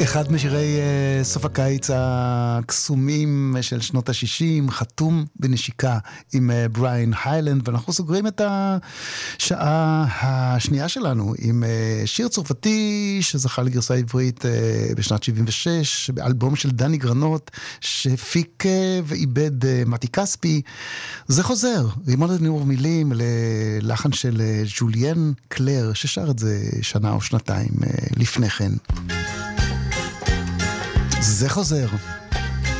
אחד משירי סוף הקיץ הקסומים של שנות ה-60, חתום בנשיקה עם בריין היילנד, ואנחנו סוגרים את השעה השנייה שלנו עם שיר צרפתי שזכה לגרסה עברית בשנת 76, באלבום של דני גרנות שהפיק ועיבד מתי כספי. זה חוזר, רימון לניעור מילים ללחן של ג'וליאן קלר, ששר את זה שנה או שנתיים לפני כן. זה חוזר.